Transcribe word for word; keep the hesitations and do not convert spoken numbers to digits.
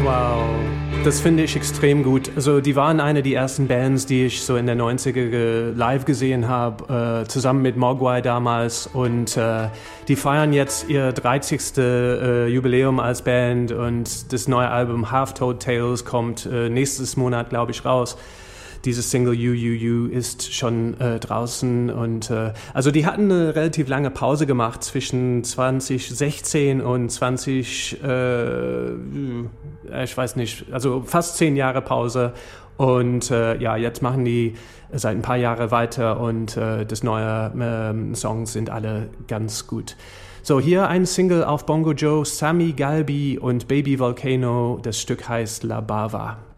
Wow, das finde ich extrem gut. Also die waren eine der ersten Bands, die ich so in der neunziger ge- live gesehen habe, äh, zusammen mit Mogwai damals. Und äh, die feiern jetzt ihr dreißigsten Äh, Jubiläum als Band und das neue Album Half Told Tales kommt äh, nächstes Monat, glaube ich, raus. Dieses Single You, You, You ist schon äh, draußen und äh, also die hatten eine relativ lange Pause gemacht zwischen zwanzig sechzehn und zwanzig, äh, ich weiß nicht, also fast zehn Jahre Pause und äh, ja, jetzt machen die seit ein paar Jahren weiter und äh, das neue äh, Songs sind alle ganz gut. So, hier ein Single auf Bongo Joe, Sammy Galbi und Baby Volcano, das Stück heißt La Bava.